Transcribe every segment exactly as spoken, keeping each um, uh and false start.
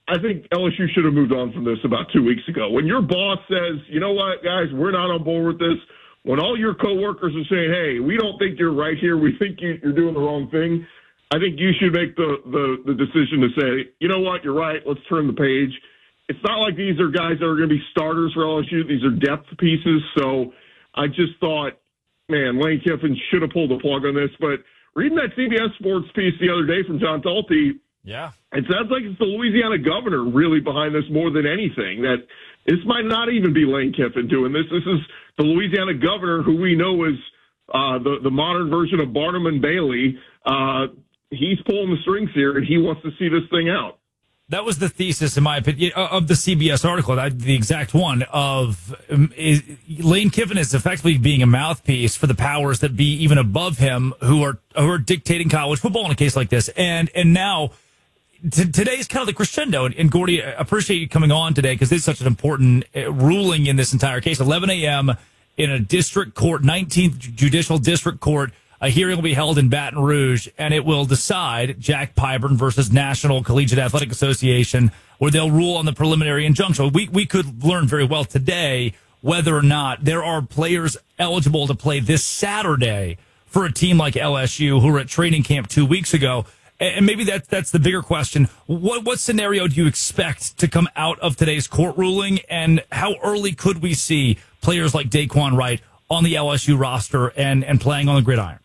I think L S U should have moved on from this about two weeks ago. When your boss says, you know what, guys, we're not on board with this, when all your coworkers are saying, hey, we don't think you're right here, we think you, you're doing the wrong thing, I think you should make the, the, the decision to say, you know what, you're right, let's turn the page. It's not like these are guys that are going to be starters for L S U. These are depth pieces. So I just thought, man, Lane Kiffin should have pulled the plug on this. But reading that C B S Sports piece the other day from John Talty, yeah, it sounds like it's the Louisiana governor really behind this more than anything. That this might not even be Lane Kiffin doing this. This is the Louisiana governor, who we know is uh, the, the modern version of Barnum and Bailey. Uh, he's pulling the strings here, and he wants to see this thing out. That was the thesis, in my opinion, of the C B S article, the exact one of um, is, Lane Kiffin is effectively being a mouthpiece for the powers that be even above him, who are who are dictating college football in a case like this. And and now t- today's kind of the crescendo. And, and Gordy, I appreciate you coming on today because this is such an important uh, ruling in this entire case. eleven a.m. in a district court, nineteenth Judicial District Court. A hearing will be held in Baton Rouge, and it will decide Jack Pyburn versus National Collegiate Athletic Association, where they'll rule on the preliminary injunction. We we could learn very well today whether or not there are players eligible to play this Saturday for a team like L S U who were at training camp two weeks ago. And maybe that that's the bigger question. What what scenario do you expect to come out of today's court ruling, and how early could we see players like Daquan Wright on the L S U roster and, and playing on the gridiron?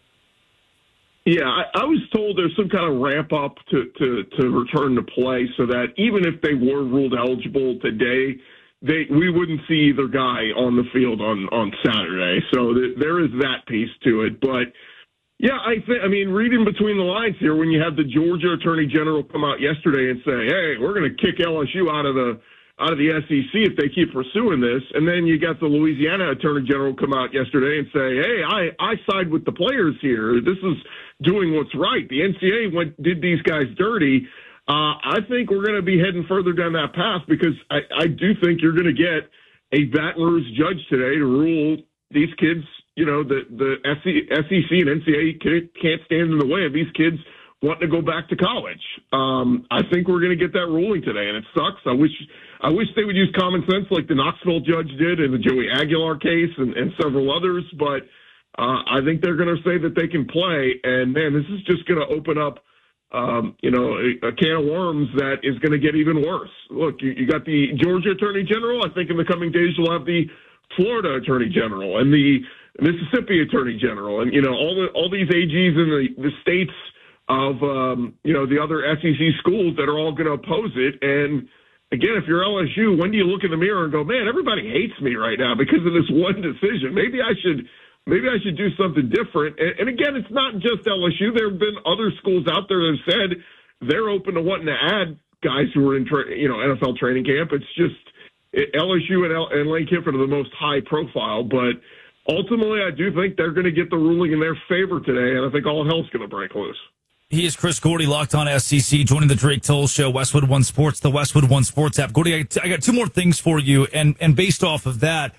Yeah, I, I was told there's some kind of ramp up to, to, to return to play so that even if they were ruled eligible today, they we wouldn't see either guy on the field on, on Saturday. So th- there is that piece to it. But, yeah, I think, I mean, reading between the lines here, when you have the Georgia Attorney General come out yesterday and say, hey, we're going to kick L S U out of the out of the S E C if they keep pursuing this. And then you got the Louisiana Attorney General come out yesterday and say, hey, I, I side with the players here. This is doing what's right. The N C A A went, did these guys dirty. Uh, I think we're going to be heading further down that path because I, I do think you're going to get a Baton Rouge judge today to rule these kids, you know, the, the S E C and N C A A can't stand in the way of these kids wanting to go back to college. Um, I think we're going to get that ruling today, and it sucks. I wish I wish they would use common sense like the Knoxville judge did in the Joey Aguilar case and, and several others, but uh, I think they're going to say that they can play, and, man, this is just going to open up, um, you know, a, a can of worms that is going to get even worse. Look, you, you got the Georgia Attorney General. I think in the coming days you'll have the Florida Attorney General and the Mississippi Attorney General, and, you know, all the all these A Gs in the, the states of, um, you know, the other S E C schools that are all going to oppose it. And, again, if you're L S U, when do you look in the mirror and go, man, everybody hates me right now because of this one decision? Maybe I should maybe I should do something different. And, and again, it's not just L S U. There have been other schools out there that have said they're open to wanting to add guys who are in, tra- you know, N F L training camp. It's just it, L S U and, L- and Lane Kiffin are the most high profile. But ultimately, I do think they're going to get the ruling in their favor today, and I think all hell's going to break loose. He is Chris Gordy, Locked On S E C, joining the Drake Toll Show, Westwood One Sports, the Westwood One Sports app. Gordy, I, I got two more things for you, and, and based off of that,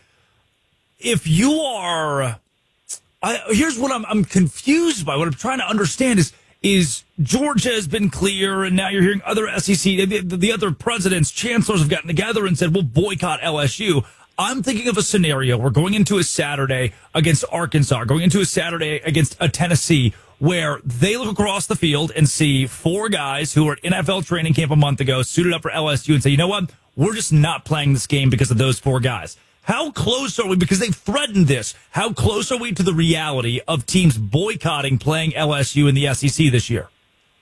if you are, I, here's what I'm, I'm confused by. What I'm trying to understand is, is Georgia has been clear, and now you're hearing other S E C, the, the other presidents, chancellors have gotten together and said, we'll boycott L S U. I'm thinking of a scenario. We're going into a Saturday against Arkansas, going into a Saturday against a Tennessee, where they look across the field and see four guys who were at N F L training camp a month ago, suited up for L S U, and say, you know what? We're just not playing this game because of those four guys. How close are we? Because they've threatened this. How close are we to the reality of teams boycotting playing L S U in the S E C this year?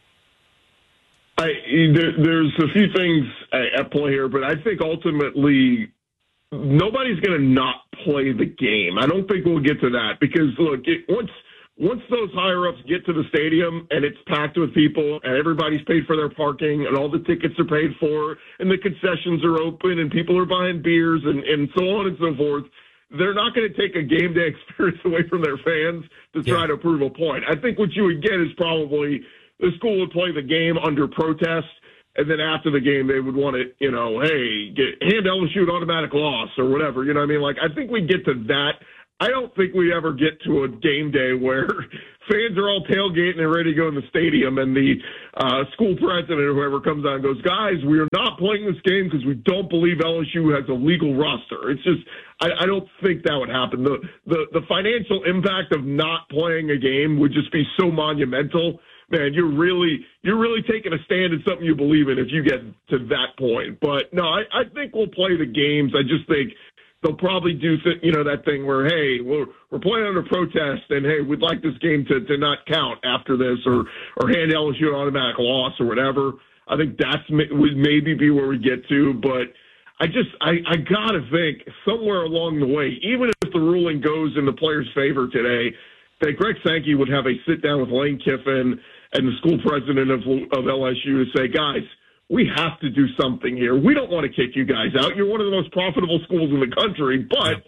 I, there, there's a few things at play here, but I think ultimately nobody's going to not play the game. I don't think we'll get to that because, look, it, once once those higher-ups get to the stadium and it's packed with people and everybody's paid for their parking and all the tickets are paid for and the concessions are open and people are buying beers and, and so on and so forth, they're not going to take a game day experience away from their fans to try yeah. to prove a point. I think what you would get is probably the school would play the game under protest, and then after the game they would want it, you know, hey, get, hand L S U an automatic loss or whatever. You know what I mean? Like, I think we get to that. I don't think we ever get to a game day where fans are all tailgating and ready to go in the stadium, and the uh, school president or whoever comes out and goes, guys, we are not playing this game because we don't believe L S U has a legal roster. It's just, I, I don't think that would happen. The, the the financial impact of not playing a game would just be so monumental. Man, you're really you're really taking a stand in something you believe in if you get to that point. But no, I, I think we'll play the games. I just think they'll probably do, th- you know, that thing where, hey, we're, we're playing under protest, and, hey, we'd like this game to, to not count after this, or, or hand L S U an automatic loss or whatever. I think that's would maybe be where we get to. But I just, I, I got to think somewhere along the way, even if the ruling goes in the players' favor today, that Greg Sankey would have a sit-down with Lane Kiffin and the school president of, of L S U to say, guys, we have to do something here. We don't want to kick you guys out. You're one of the most profitable schools in the country, but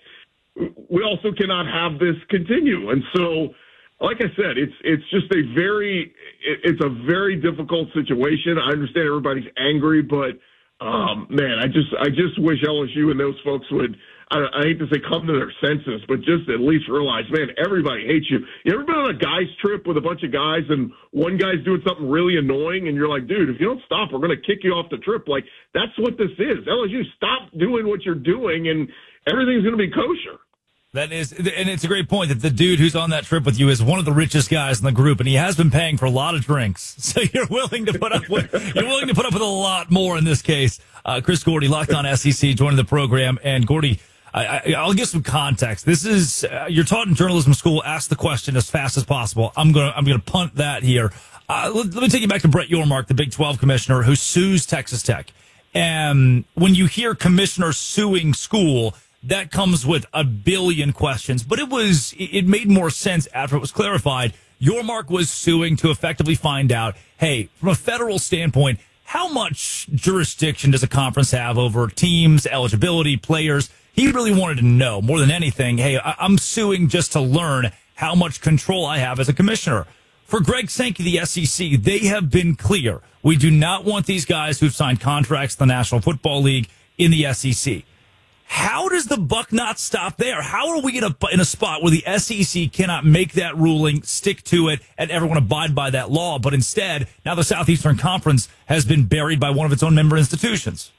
we also cannot have this continue. And so, like I said, it's it's just a very it's a very difficult situation. I understand everybody's angry, but um, man, I just I just wish L S U and those folks would. I, I hate to say come to their senses, but just at least realize, man, everybody hates you. You ever been on a guys trip with a bunch of guys and one guy's doing something really annoying and you're like, dude, if you don't stop, we're going to kick you off the trip. Like, that's what this is. L S U, stop doing what you're doing and everything's going to be kosher. That is, and it's a great point that the dude who's on that trip with you is one of the richest guys in the group, and he has been paying for a lot of drinks. So you're willing to put up with, you're willing to put up with a lot more in this case. Uh, Chris Gordy, Locked On S E C, joining the program. And Gordy, I, I, I'll give some context. This is, uh, you're taught in journalism school, ask the question as fast as possible. I'm going to, I'm going to punt that here. Uh, let, let me take you back to Brett Yormark, the Big twelve commissioner who sues Texas Tech. And when you hear commissioner suing school, that comes with a billion questions, but it was, it made more sense after it was clarified. Yormark was suing to effectively find out, hey, from a federal standpoint, how much jurisdiction does a conference have over teams, eligibility, players? He really wanted to know more than anything, hey, I'm suing just to learn how much control I have as a commissioner. For Greg Sankey, the S E C, they have been clear. We do not want these guys who've signed contracts in the National Football League in the S E C. How does the buck not stop there? How are we in a, in a spot where the S E C cannot make that ruling, stick to it, and everyone abide by that law? But instead, now the Southeastern Conference has been buried by one of its own member institutions.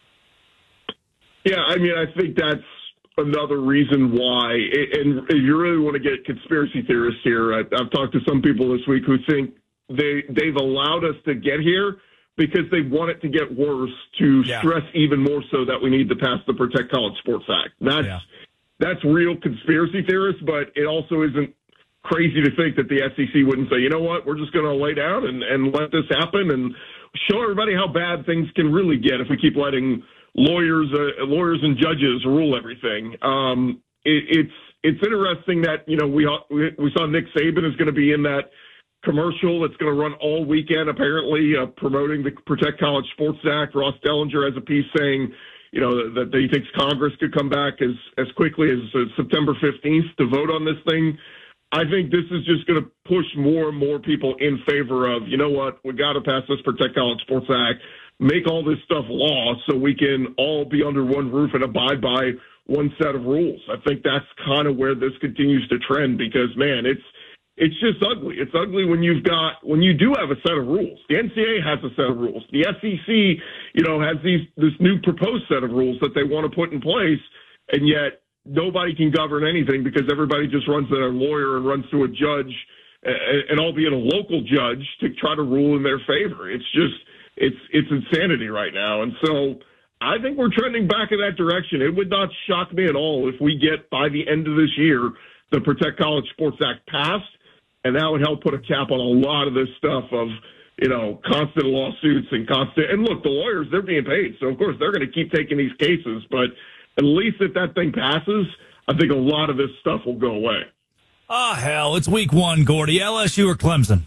Yeah, I mean, I think that's another reason why. And if you really want to get conspiracy theorists here, I've talked to some people this week who think they, they've allowed us to get here because they want it to get worse to yeah. stress even more so that we need to pass the Protect College Sports Act. That's yeah. that's real conspiracy theorists, but it also isn't crazy to think that the S E C wouldn't say, you know what, we're just going to lay down and, and let this happen and show everybody how bad things can really get if we keep letting lawyers uh, lawyers and judges rule everything. Um, it, it's it's interesting that, you know, we, we saw Nick Saban is going to be in that commercial that's going to run all weekend, apparently, uh, promoting the Protect College Sports Act. Ross Dellinger has a piece saying, you know, that, that he thinks Congress could come back as, as quickly as uh, September fifteenth to vote on this thing. I think this is just going to push more and more people in favor of, you know what, we got to pass this Protect College Sports Act, make all this stuff law so we can all be under one roof and abide by one set of rules. I think that's kind of where this continues to trend because, man, it's, It's just ugly. It's ugly when you've got, when you do have a set of rules. The N C A A has a set of rules. The S E C, you know, has these, this new proposed set of rules that they want to put in place, and yet nobody can govern anything because everybody just runs to their lawyer and runs to a judge, and albeit a local judge, to try to rule in their favor. It's just, it's, it's insanity right now. And so I think we're trending back in that direction. It would not shock me at all if we get, by the end of this year, the Protect College Sports Act passed. And that would help put a cap on a lot of this stuff of, you know, constant lawsuits and constant. And look, the lawyers, they're being paid. So, of course, they're going to keep taking these cases. But at least if that thing passes, I think a lot of this stuff will go away. Ah, oh, hell, it's week one, Gordy. L S U or Clemson?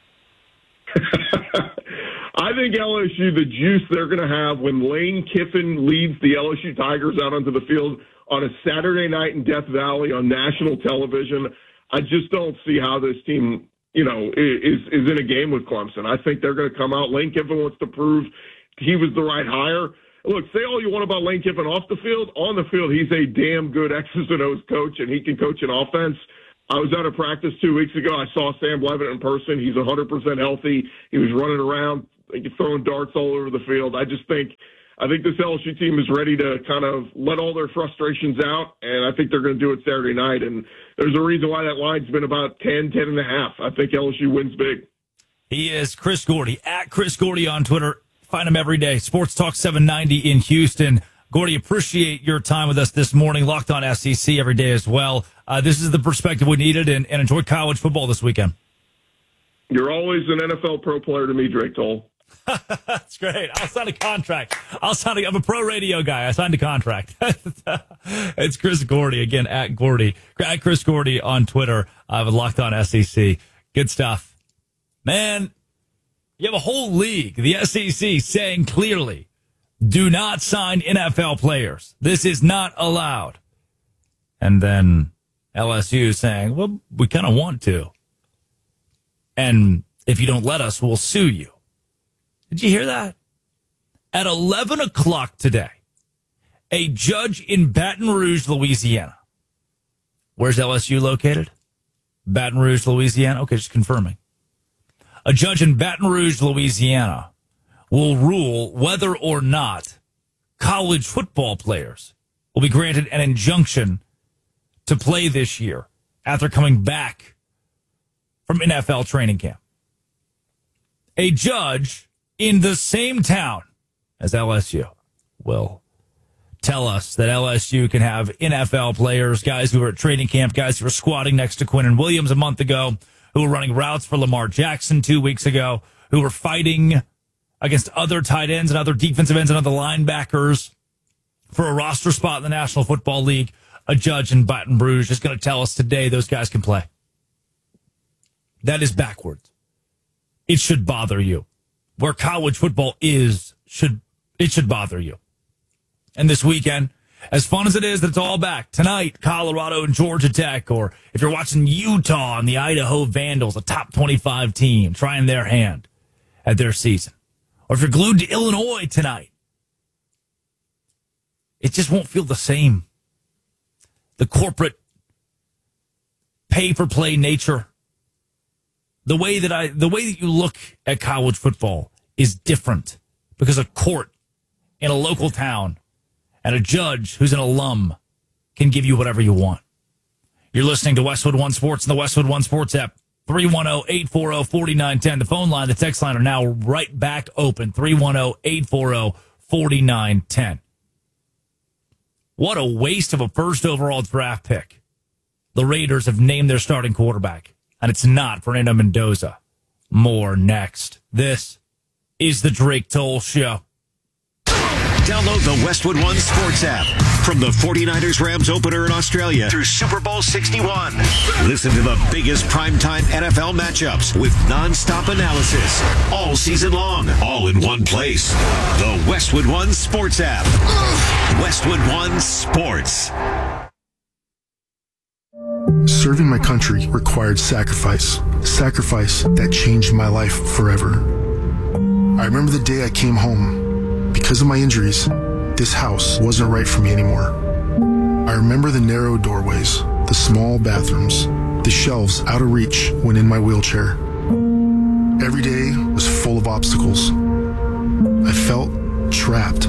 I think L S U, the juice they're going to have when Lane Kiffin leads the L S U Tigers out onto the field on a Saturday night in Death Valley on national television, I just don't see how this team, you know, is is in a game with Clemson. I think they're going to come out. Lane Kiffin wants to prove he was the right hire. look, say all you want about Lane Kiffin off the field. On the field, he's a damn good X's and O's coach, and he can coach an offense. I was out of practice two weeks ago. I saw Sam Levitt in person. He's one hundred percent healthy. He was running around, throwing darts all over the field. I just think I think this L S U team is ready to kind of let all their frustrations out, and I think they're going to do it Saturday night. And there's a reason why that line's been about ten, ten and a half. I think L S U wins big. He is Chris Gordy, at Chris Gordy on Twitter. Find him every day. Sports Talk seven ninety in Houston. Gordy, appreciate your time with us this morning. Locked on S E C every day as well. Uh, this is the perspective we needed, and, and enjoy college football this weekend. You're always an N F L pro player to me, Drake Toll. That's great. I'll sign a contract. I'll sign a, I'm a pro radio guy. I signed a contract. It's Chris Gordy, again, at Gordy. At Chris Gordy on Twitter. I have Locked on S E C. Good stuff. Man, you have a whole league, the S E C, saying clearly, do not sign N F L players. This is not allowed. And then L S U saying, well, we kind of want to. And if you don't let us, we'll sue you. Did you hear that? At eleven o'clock today, a judge in Baton Rouge, Louisiana. Where's L S U located? Baton Rouge, Louisiana. Okay, just confirming. A judge in Baton Rouge, Louisiana will rule whether or not college football players will be granted an injunction to play this year after coming back from N F L training camp. A judge in the same town as L S U will tell us that L S U can have N F L players, guys who are at training camp, guys who were squatting next to Quinnen Williams a month ago, who were running routes for Lamar Jackson two weeks ago, who were fighting against other tight ends and other defensive ends and other linebackers for a roster spot in the National Football League. A judge in Baton Rouge is going to tell us today those guys can play. That is backwards. It should bother you. Where college football is, should it should bother you. And this weekend, as fun as it is that it's all back, tonight, Colorado and Georgia Tech, or if you're watching Utah and the Idaho Vandals, a top twenty-five team, trying their hand at their season. Or if you're glued to Illinois tonight, it just won't feel the same. The corporate pay-for-play nature, the way that I, the way that you look at college football is different because a court in a local town and a judge who's an alum can give you whatever you want. You're listening to Westwood One Sports and the Westwood One Sports app. three one zero, eight four zero, four nine one zero. The phone line, the text line are now right back open. three one zero, eight four zero, four nine one zero. What a waste of a first overall draft pick. The Raiders have named their starting quarterback, and it's not Fernando Mendoza. More next. This is the Drake Toll Show. Download the Westwood One Sports app from the forty-niners Rams opener in Australia through Super Bowl sixty-one. Listen to the biggest primetime N F L matchups with nonstop analysis all season long, all in one place. The Westwood One Sports app. Westwood One Sports. Serving my country required sacrifice. Sacrifice that changed my life forever. I remember the day I came home. Because of my injuries, this house wasn't right for me anymore. I remember the narrow doorways, the small bathrooms, the shelves out of reach when in my wheelchair. Every day was full of obstacles. I felt trapped.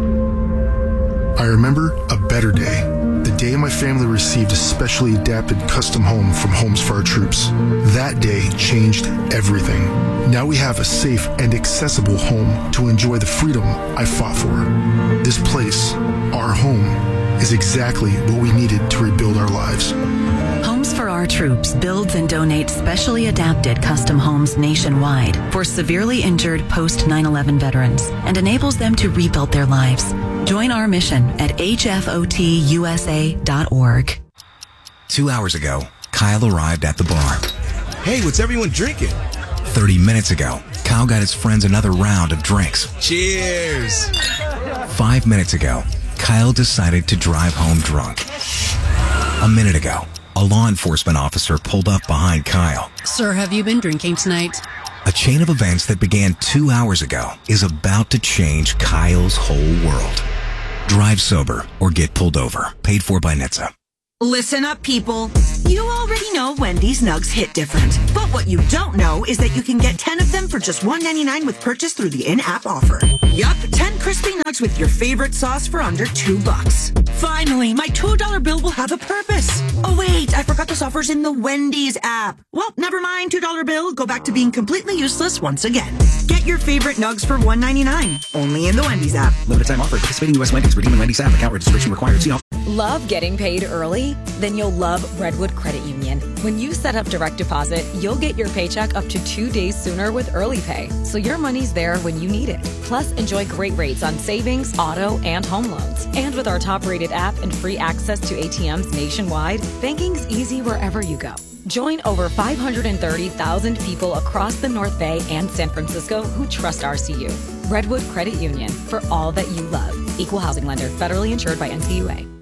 I remember a better day, the day my family received a specially adapted custom home from Homes for Our Troops. That day changed everything. Now we have a safe and accessible home to enjoy the freedom I fought for. This place, our home, is exactly what we needed to rebuild our lives. Homes for Our Troops builds and donates specially adapted custom homes nationwide for severely injured post nine eleven veterans and enables them to rebuild their lives. Join our mission at H F O T U S A dot org. Two hours ago, Kyle arrived at the bar. Hey, what's everyone drinking? Thirty minutes ago, Kyle got his friends another round of drinks. Cheers! Five minutes ago, Kyle decided to drive home drunk. A minute ago, a law enforcement officer pulled up behind Kyle. Sir, have you been drinking tonight? A chain of events that began two hours ago is about to change Kyle's whole world. Drive sober or get pulled over. Paid for by N H T S A. Listen up, people. You already know Wendy's nugs hit different. But what you don't know is that you can get ten of them for just one ninety-nine with purchase through the in-app offer. Yup, ten crispy nugs with your favorite sauce for under two bucks. Finally, my two dollar bill will have a purpose. Oh wait, I forgot this offer's in the Wendy's app. Well, never mind, two dollar bill. Go back to being completely useless once again. Get your favorite nugs for one ninety-nine. Only in the Wendy's app. Limited time offer. Participating U S Wendy's. Redeem in Wendy's app. Account registration required. See all. Love getting paid early? Then you'll love Redwood Credit Union. When you set up direct deposit, you'll get your paycheck up to two days sooner with Early Pay, so your money's there when you need it. Plus, enjoy great rates on savings, auto, and home loans. And with our top-rated app and free access to A T Ms nationwide, banking's easy wherever you go. Join over five hundred thirty thousand people across the North Bay and San Francisco who trust R C U. Redwood Credit Union, for all that you love. Equal housing lender, federally insured by N C U A.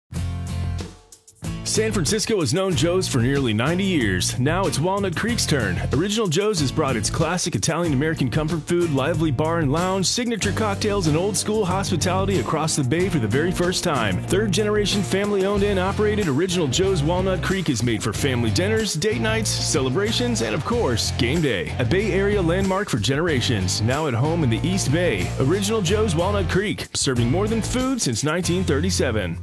San Francisco has known Joe's for nearly ninety years. Now it's Walnut Creek's turn. Original Joe's has brought its classic Italian-American comfort food, lively bar and lounge, signature cocktails, and old-school hospitality across the Bay for the very first time. Third-generation family-owned and operated Original Joe's Walnut Creek is made for family dinners, date nights, celebrations, and of course, game day. A Bay Area landmark for generations. Now at home in the East Bay. Original Joe's Walnut Creek, serving more than food since nineteen thirty-seven.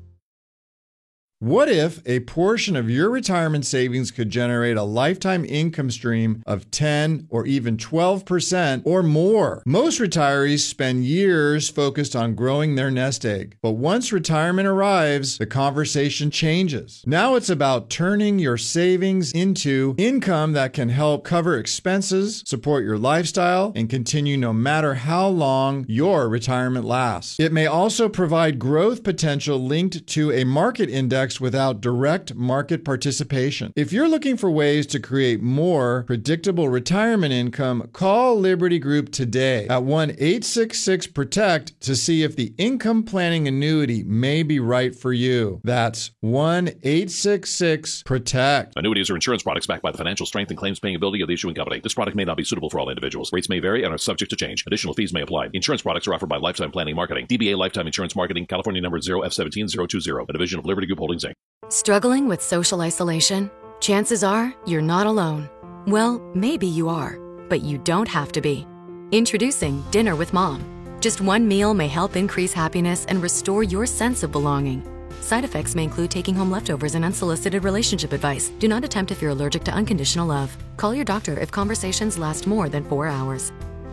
What if a portion of your retirement savings could generate a lifetime income stream of ten or even twelve percent or more? Most retirees spend years focused on growing their nest egg. But once retirement arrives, the conversation changes. Now it's about turning your savings into income that can help cover expenses, support your lifestyle, and continue no matter how long your retirement lasts. It may also provide growth potential linked to a market index without direct market participation. If you're looking for ways to create more predictable retirement income, call Liberty Group today at one eight six six protect to see if the income planning annuity may be right for you. That's one eight six six protect. Annuities are insurance products backed by the financial strength and claims paying ability of the issuing company. This product may not be suitable for all individuals. Rates may vary and are subject to change. Additional fees may apply. Insurance products are offered by Lifetime Planning Marketing. D B A Lifetime Insurance Marketing, California number zero F one seven zero two zero, a division of Liberty Group Holdings, Incorporated. Struggling with social isolation? Chances are you're not alone. Well, maybe you are, but you don't have to be. Introducing Dinner with Mom. Just one meal may help increase happiness and restore your sense of belonging. Side effects may include taking home leftovers and unsolicited relationship advice. Do not attempt if you're allergic to unconditional love. Call your doctor if conversations last more than four hours.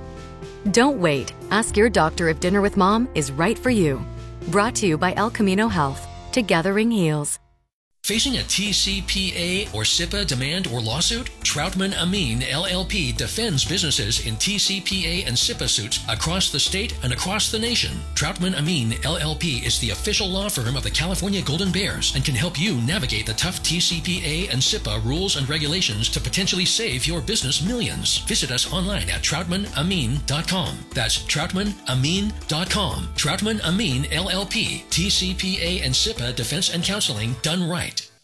Don't wait. Ask your doctor if Dinner with Mom is right for you. Brought to you by El Camino Health. Together heals. Facing a T C P A or S I P A demand or lawsuit? Troutman Amin L L P defends businesses in T C P A and S I P A suits across the state and across the nation. Troutman Amin L L P is the official law firm of the California Golden Bears and can help you navigate the tough T C P A and S I P A rules and regulations to potentially save your business millions. Visit us online at troutman amin dot com. That's troutman amin dot com. Troutman Amin L L P, T C P A and S I P A defense and counseling done right.